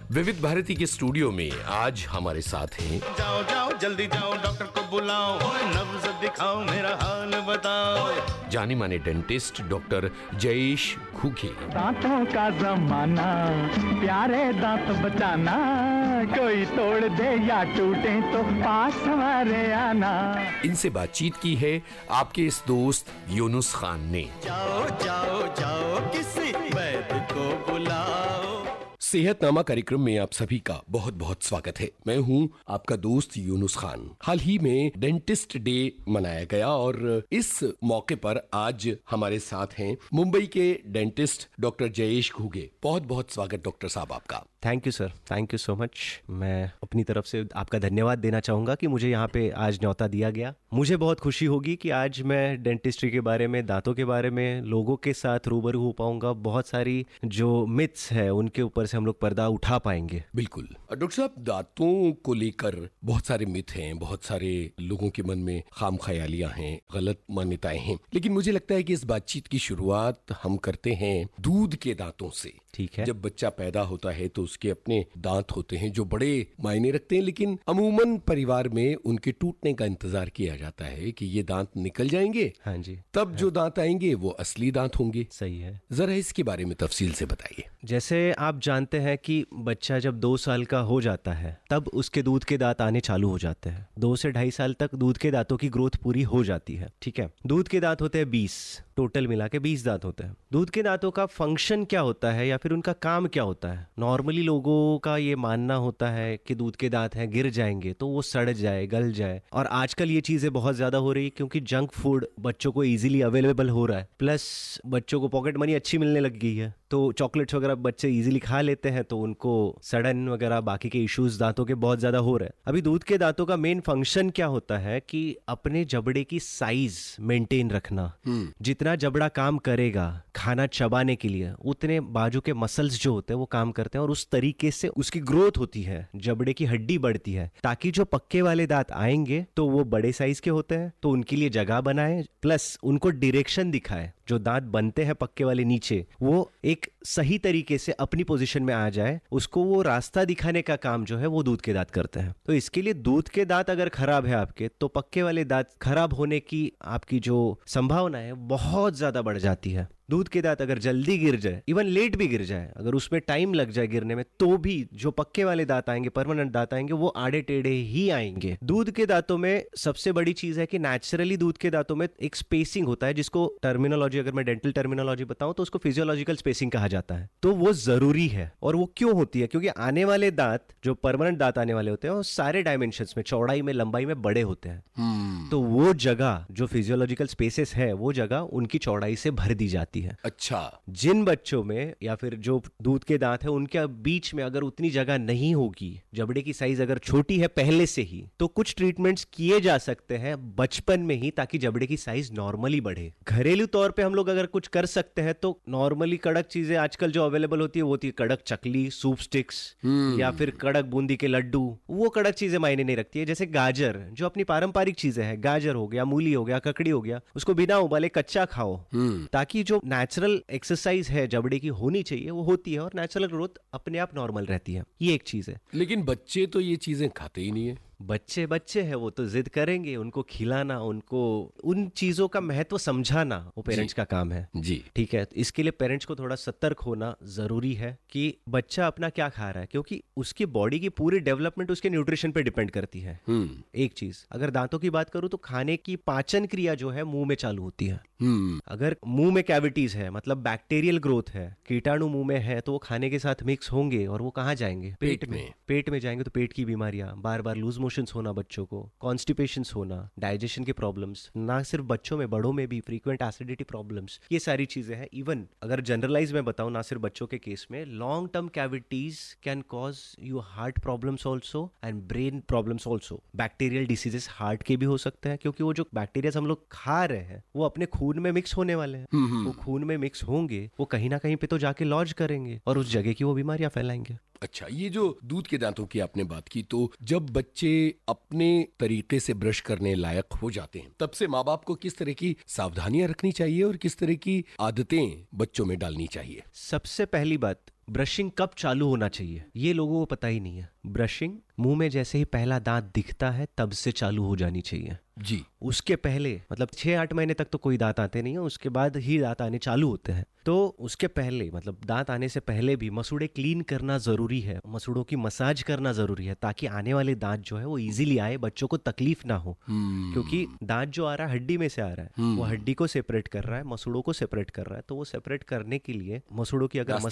विविध भारती के स्टूडियो में आज हमारे साथ हैं जाओ जाओ जल्दी जाओ डॉक्टर को बुलाओ, नब्ज दिखाओ मेरा हाल बताओ। जाने माने डेंटिस्ट डॉक्टर जयेश घुगे। दांतों का जमाना, प्यारे दांत बचाना, कोई तोड़ दे या टूटे तो पास हमारे आना। इनसे बातचीत की है आपके इस दोस्त यूनुस खान ने। जाओ जाओ जाओ किसी वैद्य को बुलाओ। सेहतनामा कार्यक्रम में आप सभी का बहुत बहुत स्वागत है। मैं हूं आपका दोस्त यूनुस खान। हाल ही में डेंटिस्ट डे मनाया गया और इस मौके पर आज हमारे साथ हैं मुंबई के डेंटिस्ट डॉक्टर जयेश घुगे। बहुत बहुत स्वागत डॉक्टर साहब आपका। Thank you sir, thank you so much. मैं अपनी तरफ से आपका धन्यवाद देना चाहूँगा कि मुझे यहाँ पे आज न्योता दिया गया। मुझे बहुत खुशी होगी कि आज मैं डेंटिस्ट्री के बारे में, दांतों के बारे में लोगों के साथ रूबरू हो पाऊंगा। बहुत सारी जो मिथ्स है उनके ऊपर से हम लोग पर्दा उठा पाएंगे। बिल्कुल डॉक्टर साहब, दांतों को लेकर बहुत सारे मिथ हैं, बहुत सारे लोगों के मन में खाम ख्यालियां हैं, गलत मान्यताएं हैं, लेकिन मुझे लगता है कि इस बातचीत की शुरुआत हम करते हैं दूध के दांतों से। ठीक है। जब बच्चा पैदा होता है तो उसके अपने दांत होते हैं जो बड़े मायने रखते हैं, लेकिन अमूमन परिवार में उनके टूटने का इंतजार किया जाता है कि ये दांत निकल जाएंगे। हाँ जी। तब जो दांत आएंगे वो असली दांत होंगे। सही है। जरा इसके बारे में तफसील से बताइए। जैसे आप जानते हैं कि बच्चा जब 2 साल का हो जाता है तब उसके दूध के दांत आने चालू हो जाते हैं। 2 से 2.5 साल तक दूध के दांतों की ग्रोथ पूरी हो जाती है। ठीक है। दूध के दांत होते हैं 20, टोटल मिला के 20 दांत होते हैं। दूध के दांतों का फंक्शन क्या होता है या फिर उनका काम क्या होता है? नॉर्मली लोगों का ये मानना होता है कि दूध के दांत हैं, गिर जाएंगे तो वो सड़ जाए, गल जाए। और आजकल ये चीजें बहुत ज्यादा हो रही क्योंकि जंक फूड बच्चों को इजीली अवेलेबल हो रहा है, प्लस बच्चों को पॉकेट मनी अच्छी मिलने लग गई है, तो चॉकलेट्स वगैरह बच्चे इजीली खा लेते हैं, तो उनको सड़न वगैरह बाकी के इश्यूज दांतों के बहुत ज्यादा हो रहे हैं। अभी दूध के दांतों का मेन फंक्शन क्या होता है कि अपने जबड़े की साइज मेंटेन रखना। जितना जबड़ा काम करेगा खाना चबाने के लिए, उतने बाजू के मसल्स जो होते हैं वो काम करते हैं और उस तरीके से उसकी ग्रोथ होती है, जबड़े की हड्डी बढ़ती है, ताकि जो पक्के वाले दांत आएंगे तो वो बड़े साइज के होते हैं, तो उनके लिए जगह बनाए, प्लस उनको डायरेक्शन दिखाए। जो दांत बनते हैं पक्के वाले नीचे, वो एक सही तरीके से अपनी पोजीशन में आ जाए, उसको वो रास्ता दिखाने का काम जो है वो दूध के दांत करते हैं। तो इसके लिए दूध के दांत अगर खराब है आपके, तो पक्के वाले दांत खराब होने की आपकी जो संभावना है बहुत ज्यादा बढ़ जाती है। दूध के दांत अगर जल्दी गिर जाए, इवन लेट भी गिर जाए, अगर उसमें टाइम लग जाए गिरने में, तो भी जो पक्के वाले दांत आएंगे, परमानेंट दांत आएंगे, वो आड़े टेढ़े ही आएंगे। दूध के दांतों में सबसे बड़ी चीज है कि नेचुरली दूध के दांतों में एक स्पेसिंग होता है, जिसको टर्मिनोलॉजी, अगर मैं डेंटल टर्मिनोलॉजी बताऊं तो उसको फिजियोलॉजिकल स्पेसिंग कहा जाता है। तो वो जरूरी है। और वो क्यों होती है? क्योंकि आने वाले दांत, जो परमानेंट दांत आने वाले होते हैं, वो सारे डायमेंशंस में, चौड़ाई में, लंबाई में बड़े होते हैं। तो वो जगह जो फिजियोलॉजिकल स्पेसेस है, वो जगह उनकी चौड़ाई से भर दी जाती है। अच्छा। जिन बच्चों में या फिर जो दूध के दांत है उनके बीच में अगर उतनी जगह नहीं होगी, जबड़े की साइज अगर छोटी है पहले से ही, तो कुछ ट्रीटमेंट्स किए जा सकते हैं बचपन में ही, ताकि जबड़े की साइज नॉर्मली बढ़े। घरेलू तौर पे हम लोग अगर कुछ कर सकते हैं तो नॉर्मली कड़क चीजें आजकल जो अवेलेबल होती है वो होती है कड़क चकली, सूप स्टिक्स, या फिर कड़क बूंदी के लड्डू। वो कड़क चीजें मायने नहीं रखती है। जैसे गाजर, जो अपनी पारंपरिक चीजें हैं, गाजर हो गया, मूली हो गया, ककड़ी हो गया, उसको बिना उबाले कच्चा खाओ, ताकि जो नेचुरल एक्सरसाइज है जबड़े की होनी चाहिए वो होती है और नेचुरल ग्रोथ अपने आप नॉर्मल रहती है। ये एक चीज है। लेकिन बच्चे तो ये चीजें खाते ही नहीं है। बच्चे है, वो तो जिद करेंगे। उनको खिलाना, उनको उन चीजों का महत्व समझाना वो पेरेंट्स का काम है जी। ठीक है। इसके लिए पेरेंट्स को थोड़ा सतर्क होना जरूरी है कि बच्चा अपना क्या खा रहा है, क्योंकि उसकी बॉडी की पूरी डेवलपमेंट उसके न्यूट्रिशन पे डिपेंड करती है। एक चीज, अगर दांतों की बात करूं तो खाने की पाचन क्रिया जो है मुंह में चालू होती है। अगर मुंह में कैविटीज है, मतलब बैक्टीरियल ग्रोथ है, कीटाणु मुंह में है, तो वो खाने के साथ मिक्स होंगे और वो कहाँ जाएंगे? पेट में जाएंगे। तो पेट की बीमारियां, बार बार लूज मोशंस होना, बच्चों को कॉन्स्टिपेशंस होना, डाइजेशन के प्रॉब्लम्स, ना सिर्फ बच्चों में, बड़ों में भी फ्रीक्वेंट एसिडिटी प्रॉब्लम्स, ये सारी चीजें हैं। इवन अगर जनरलाइज में बताऊं, ना सिर्फ बच्चों के केस में, long term cavities can cause you heart problems also and brain problems also. Bacterial diseases heart के भी हो सकते हैं, क्योंकि वो जो बैक्टीरिया हम लोग खा रहे हैं वो अपने खून में मिक्स होने वाले हैं। वो खून में मिक्स होंगे, वो कहीं ना कहीं पे तो जाके लॉज करेंगे और उस जगह की वो बीमारियां फैलाएंगे। अच्छा, ये जो दूध के दांतों की आपने बात की, तो जब बच्चे अपने तरीके से ब्रश करने लायक हो जाते हैं, तब से माँ बाप को किस तरह की सावधानियां रखनी चाहिए और किस तरह की आदतें बच्चों में डालनी चाहिए? सबसे पहली बात, ब्रशिंग कब चालू होना चाहिए ये लोगों को पता ही नहीं है। ब्रशिंग मुंह में जैसे ही पहला दांत दिखता है तब से चालू हो जानी चाहिए जी। उसके पहले मतलब 6-8 महीने तक तो कोई दांत आते नहीं है, उसके बाद ही दांत आने चालू होते हैं। तो उसके पहले मतलब दांत आने से पहले भी मसूड़े क्लीन करना जरूरी है, मसूड़ों की मसाज करना जरूरी है, ताकि आने वाले दांत जो है वो इजीली आए, बच्चों को तकलीफ ना हो। क्योंकि दांत जो आ रहा है हड्डी में से आ रहा है, वो हड्डी को सेपरेट कर रहा है, मसूड़ों को सेपरेट कर रहा है। तो वो सेपरेट करने के लिए मसूड़ों की अगर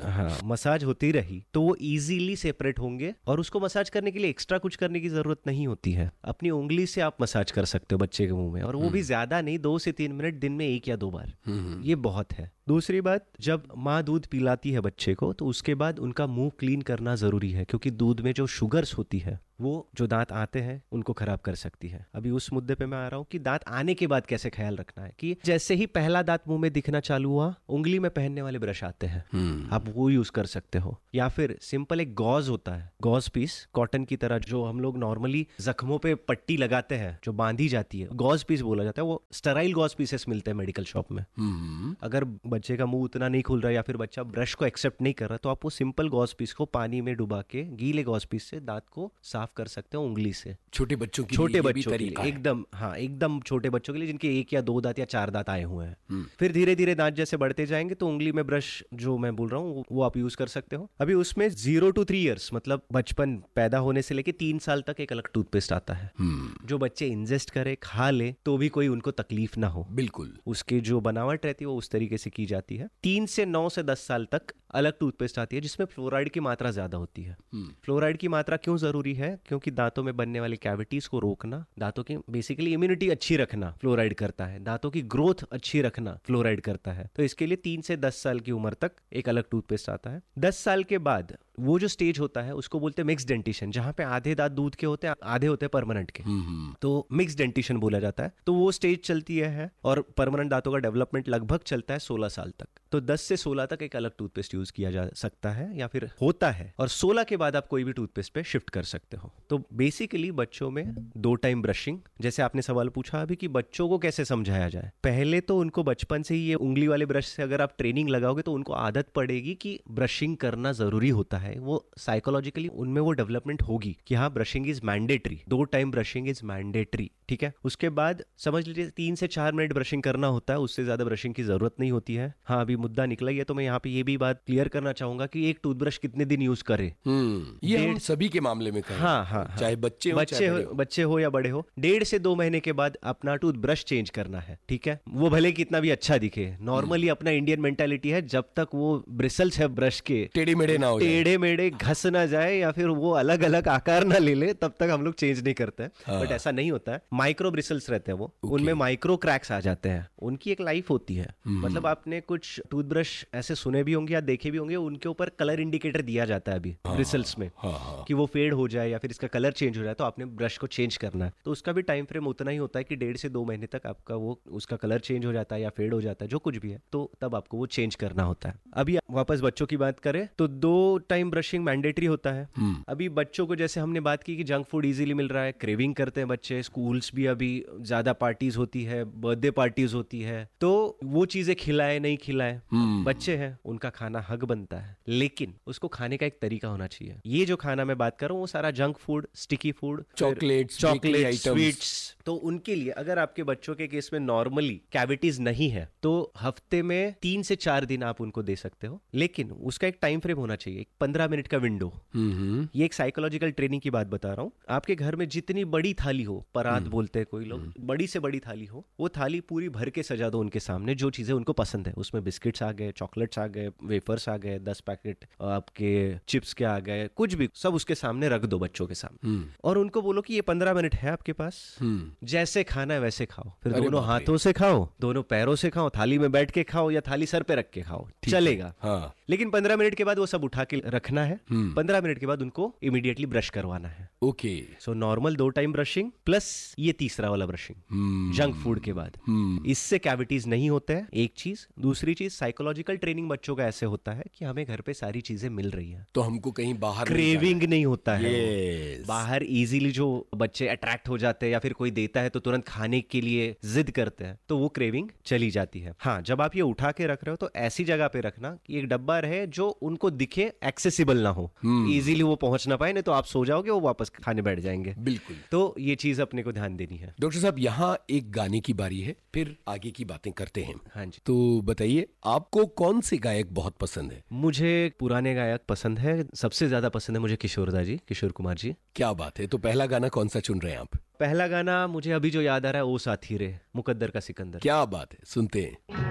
मसाज होती रही तो वो इजीली सेपरेट होंगे, और उसको मसाज करने के लिए एक्स्ट्रा कुछ करने की जरूरत नहीं होती है। अपनी उंगली से आप मसाज कर सकते हो बच्चे के मुंह में, और वो भी ज्यादा नहीं, 2 से 3 मिनट दिन में 1 या 2 बार, ये बहुत है। दूसरी बात, जब माँ दूध पिलाती है बच्चे को तो उसके बाद उनका मुंह क्लीन करना जरूरी है, क्योंकि दूध में जो शुगर्स होती है वो जो दांत आते हैं उनको खराब कर सकती है। अभी उस मुद्दे पे मैं आ रहा हूँ कि दांत आने के बाद कैसे ख्याल रखना है। कि जैसे ही पहला दांत मुंह में दिखना चालू हुआ, उंगली में पहनने वाले ब्रश आते हैं, आप वो यूज कर सकते हो। या फिर सिंपल एक गॉज होता है, गॉज पीस, कॉटन की तरह जो हम लोग नॉर्मली जख्मों पे पट्टी लगाते हैं जो बांधी जाती है, गॉज पीस बोला जाता है। वो स्टेराइल गॉज पीसेस मिलते हैं मेडिकल शॉप में। अगर बच्चे का मुंह उतना नहीं खुल रहा या फिर बच्चा ब्रश को एक्सेप्ट नहीं कर रहा, तो आप वो सिंपल गॉज पीस को पानी में डुबा के गीले गॉज पीस से दांत को साफ कर सकते हो उंगली से। छोटे बच्चों के लिए एकदम, हाँ एकदम छोटे बच्चों के लिए जिनके 1 या 2 दांत या 4 दांत आए हुए हैं। फिर धीरे धीरे दांत जैसे बढ़ते जाएंगे तो उंगली में ब्रश जो मैं बोल रहा हूँ वो आप यूज कर सकते हो। अभी उसमें 0 to 3 years मतलब बचपन पैदा होने से लेके 3 साल तक एक अलग टूथपेस्ट आता है, जो बच्चे इंजेस्ट करे, खा ले तो भी कोई उनको तकलीफ ना हो। बिल्कुल, उसकी जो बनावट रहती है वो उस तरीके से की जाती है। 3 से 9 से 10 साल तक अलग टूथपेस्ट आती है जिसमें फ्लोराइड की मात्रा ज्यादा होती है। फ्लोराइड की मात्रा क्यों जरूरी है? क्योंकि दांतों में बनने वाली कैविटीज को रोकना, दांतों की बेसिकली इम्यूनिटी अच्छी रखना फ्लोराइड करता है, दांतों की ग्रोथ अच्छी रखना फ्लोराइड करता है। तो इसके लिए 3 से 10 साल की उम्र तक एक अलग टूथपेस्ट आता है। 10 साल के बाद वो जो स्टेज होता है उसको बोलते हैं मिक्स डेंटिशन, जहां पे आधे दांत दूध के होते हैं, आधे होते हैं परमानेंट के, तो मिक्स डेंटिशन बोला जाता है। तो वो स्टेज चलती है और परमानेंट दांतों का डेवलपमेंट लगभग चलता है 16 साल तक। तो 10 से 16 तक एक अलग टूथपेस्ट यूज किया जा सकता है या फिर होता है, और 16 के बाद आप कोई भी टूथपेस्ट पे शिफ्ट कर सकते हो। तो बेसिकली बच्चों में 2 टाइम ब्रशिंग, जैसे आपने सवाल पूछा अभी कि बच्चों को कैसे समझाया जाए। पहले तो उनको बचपन से ही ये उंगली वाले ब्रश से अगर आप ट्रेनिंग लगाओगे तो उनको आदत पड़ेगी कि ब्रशिंग करना जरूरी होता है। वो साइकोलॉजिकली उनमें वो डेवलपमेंट होगी कि हाँ brushing is mandatory, 2 time brushing is mandatory, ठीक है। उसके बाद समझ लीजिए 3 से 4 मिनट ब्रशिंग करना होता है, उससे ज्यादा ब्रशिंग की जरूरत नहीं होती है। हाँ अभी मुद्दा निकला ही है तो मैं यहाँ पे ये भी बात क्लियर करना चाहूंगा कि एक टूथब्रश कितने दिन यूज करे। ये हम सभी के मामले में करें, हाँ, चाहे बच्चे हो या बड़े हो, 1.5 से 2 महीने के बाद अपना टूथब्रश चेंज करना है, ठीक है। वो भले कितना भी अच्छा दिखे, नॉर्मली अपना इंडियन मेंटालिटी है जब तक वो ब्रिसल्स है ब्रश के टेढ़े मेढ़े घस ना जाए या फिर वो अलग अलग आकार ना ले ले, तब तक हम लोग चेंज नहीं करते हैं। बट ऐसा नहीं होता है, माइक्रो ब्रिसल्स रहते हैं वो, उनमें माइक्रो क्रैक्स आ जाते हैं, उनकी एक लाइफ होती है। मतलब आपने कुछ टूथब्रश ऐसे सुने भी होंगे या देखे भी होंगे, उनके ऊपर कलर इंडिकेटर दिया जाता है अभी ब्रिसल्स में, कि वो फेड हो जाए या फिर इसका कलर चेंज हो जाए तो आपने ब्रश को चेंज करना है। तो उसका भी टाइम फ्रेम उतना ही होता है कि 1.5 से 2 महीने तक आपका वो उसका कलर चेंज हो जाता है या फेड हो जाता है, जो कुछ भी है, तो तब आपको वो चेंज करना होता है। अभी वापस बच्चों की बात करें तो 2 टाइम ब्रशिंग मैंडेटरी होता है। अभी बच्चों को जैसे हमने बात की कि जंक फूड इजीली मिल रहा है, क्रेविंग करते हैं बच्चे, स्कूल्स भी अभी ज्यादा पार्टीज होती है, बर्थडे पार्टीज होती है, तो वो चीजें खिलाए नहीं खिलाए, बच्चे हैं उनका खाना हक बनता है, लेकिन उसको खाने का एक तरीका होना चाहिए। ये जो खाना मैं बात कर रहा हूँ वो सारा junk food, sticky food, chocolate, sweets, तो उनके लिए अगर आपके बच्चों के केस में नॉर्मली कैविटीज नहीं है तो हफ्ते में 3 से 4 दिन आप उनको दे सकते हो, लेकिन उसका एक टाइम फ्रेम होना चाहिए, एक 15 मिनट का विंडो। ये एक साइकोलॉजिकल ट्रेनिंग की बात बता रहा हूँ। आपके घर में जितनी बड़ी थाली हो, परात बोलते हैं कोई लोग, बड़ी से बड़ी थाली हो, वो थाली पूरी भर के सजा दो उनके सामने, जो चीजें उनको पसंद है। उसमें बिस्किट्स आ गए, चॉकलेट्स आ गए, वेफर्स आ गए, 10 पैकेट आपके चिप्स के आ गए, कुछ भी, सब उसके सामने रख दो बच्चों के सामने, और उनको बोलो कि ये 15 मिनट है आपके पास, जैसे खाना है वैसे खाओ। फिर दोनों हाथों से खाओ, दोनों पैरों से खाओ, थाली में बैठ के खाओ या थाली सर पे रख के खाओ, चलेगा। लेकिन 15 मिनट के बाद वो सब उठा के रख रखना है, 15 मिनट के बाद उनको इमीडिएटली ब्रश करवाना है। Okay. So normal 2 time brushing plus ये तीसरा वाला ब्रशिंग जंक फूड के बाद। इससे कैविटीज नहीं होते हैं, एक चीज। दूसरी चीज, साइकोलॉजिकल ट्रेनिंग बच्चों का ऐसे होता है कि हमें घर पे सारी चीजें मिल रही है, तो हमको कहीं बाहर क्रेविंग नहीं होता है। Yes. बाहर इजीली जो बच्चे अट्रैक्ट हो जाते हैं या फिर कोई देता है तो तुरंत खाने के लिए जिद करते हैं, तो वो क्रेविंग चली जाती है। हाँ, जब आप ये उठा के रख रहे हो तो ऐसी जगह पे रखना कि एक डब्बा रहे जो उनको दिखे, एक्सेसिबल ना हो, इजीली वो पहुंच ना पाए, नहीं तो आप सो जाओगे, वो वापस खाने बैठ जाएंगे। बिल्कुल। तो ये चीज अपने को ध्यान देनी है। डॉक्टर साहब, यहाँ एक गाने की बारी है, फिर आगे की बातें करते हैं। हाँ जी। तो बताइए, आपको कौन से गायक बहुत पसंद है? मुझे पुराने गायक पसंद है, सबसे ज्यादा पसंद है मुझे किशोरदा जी, किशोर कुमार जी। क्या बात है। तो पहला गाना कौन सा चुन रहे हैं आप? पहला गाना मुझे अभी जो याद आ रहा है, ओ साथी रे, मुकद्दर का सिकंदर। क्या बात है, सुनते हैं।